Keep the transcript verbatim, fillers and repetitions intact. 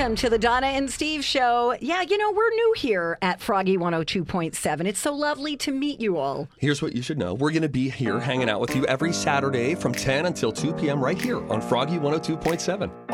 Welcome to the Donna and Steve Show. Yeah, you know, we're new here at Froggy one oh two point seven. It's so lovely to meet you all. Here's what you should know. We're going to be here hanging out with you every Saturday from ten until two p.m. right here on Froggy one oh two point seven.